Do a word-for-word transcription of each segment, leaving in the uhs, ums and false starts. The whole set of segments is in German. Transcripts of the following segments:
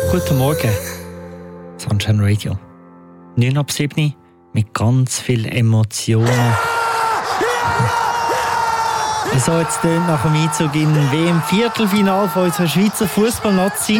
Guten Morgen, Sunshine Radio. neun ab sieben mit ganz vielen Emotionen. So jetzt tönt nach dem Einzug in den W M-Viertelfinale von unserer Schweizer Fußballnazi.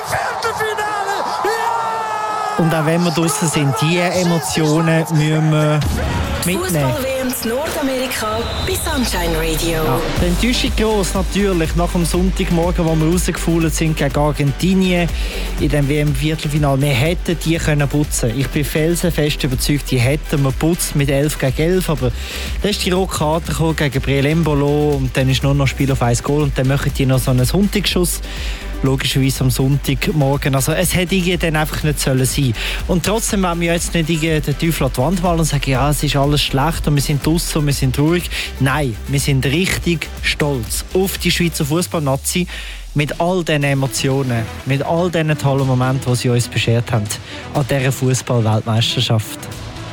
Und auch wenn wir draussen sind, diese Emotionen müssen wir mitnehmen. Fußball-W M in Nordamerika bei Sunshine Radio. Ja, die Enttäuschung gross natürlich nach dem Sonntagmorgen, wo wir rausgefallen sind gegen Argentinien in dem W M-Viertelfinale. Wir hätten die können putzen. Ich bin felsenfest überzeugt, die hätten wir putzt mit elf gegen elf. Aber dann ist die rote Karte gekommen gegen Brielembolo und dann ist nur noch Spiel auf ein Goal und dann machen die noch so einen Sonntagsschuss. Logischerweise am Sonntagmorgen. Also es hätte irgendwie dann einfach nicht sollen sein. Und trotzdem wollen wir jetzt nicht den Teufel an die Wand malen und sagen, ja, es ist alles schlecht und wir sind draussen und wir sind traurig. Nein, wir sind richtig stolz auf die Schweizer Fußballnazi mit all diesen Emotionen, mit all diesen tollen Momenten, die sie uns beschert haben an dieser Fußball-Weltmeisterschaft.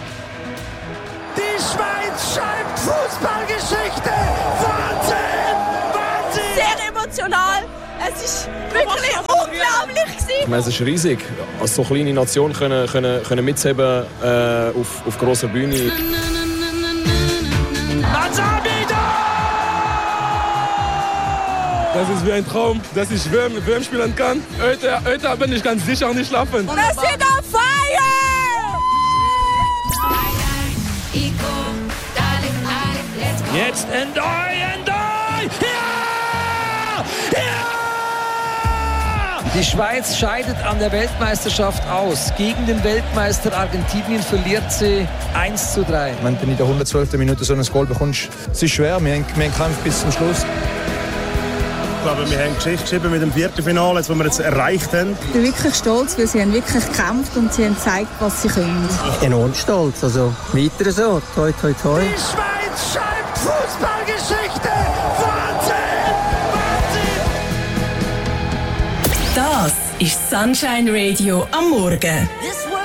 Die Schweiz schreibt Fußballgeschichte! Wahnsinn! Wahnsinn! Sehr emotional! Es ist wirklich unglaublich gewesen. Ich meine, es ist riesig, als so kleine Nation können, können, können mitheben äh, auf, auf grosser Bühne. Das ist wie ein Traum, dass ich W M spielen kann. Heute, heute bin ich ganz sicher nicht schlafen. Und es wird on fire! Jetzt Endoi, Endoi! Ja! Ja! Die Schweiz scheidet an der Weltmeisterschaft aus. Gegen den Weltmeister Argentinien verliert sie eins zu drei. Wenn du in der hundertzwölften Minute so ein Goal bekommst, es ist schwer. Wir haben, wir haben gekämpft bis zum Schluss. Ich glaube, wir haben Geschichte geschrieben mit dem Viertelfinale, das wir jetzt erreicht haben. Ich bin wirklich stolz, weil sie haben wirklich gekämpft und sie haben gezeigt, was sie können. Enorm stolz. Also weiter so. Toi, toi, toi. Die Schweiz schreibt Fußballgeschichte! Wahnsinn! Wahnsinn! Das ist Sunshine Radio am Morgen.